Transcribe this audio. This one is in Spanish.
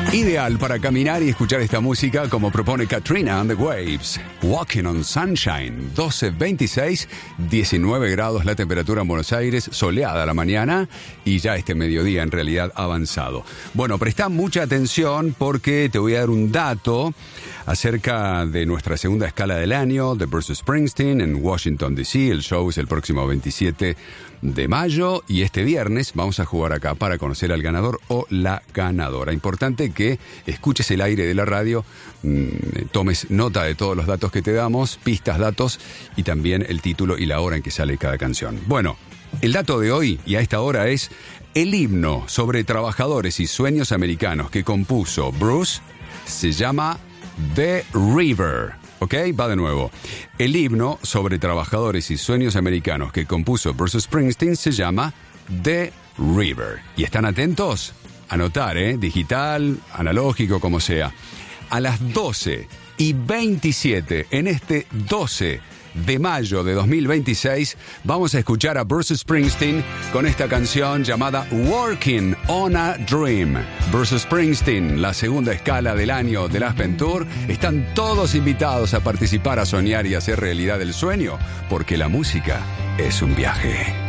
Ideal para caminar y escuchar esta música como propone Katrina and the Waves. Walking on Sunshine, 12:26, 19 grados la temperatura en Buenos Aires, soleada la mañana y ya este mediodía en realidad avanzado. Bueno, presta mucha atención porque te voy a dar un dato acerca de nuestra segunda escala del año de Bruce Springsteen en Washington, D.C. El show es el próximo 27 de mayo y este viernes vamos a jugar acá para conocer al ganador o la ganadora. Importante que escuches el aire de la radio, tomes nota de todos los datos que te damos, pistas, datos y también el título y la hora en que sale cada canción. Bueno, el dato de hoy y a esta hora es el himno sobre trabajadores y sueños americanos que compuso Bruce se llama The River. ¿Ok? Va de nuevo. El himno sobre trabajadores y sueños americanos que compuso Bruce Springsteen se llama The River. ¿Y están atentos? Anotar, digital, analógico, como sea. A las 12:27, en este 12 de mayo de 2026, vamos a escuchar a Bruce Springsteen con esta canción llamada Working on a Dream. Bruce Springsteen, la segunda escala del año del Aspen Tour. Están todos invitados a participar, a soñar y hacer realidad el sueño, porque la música es un viaje.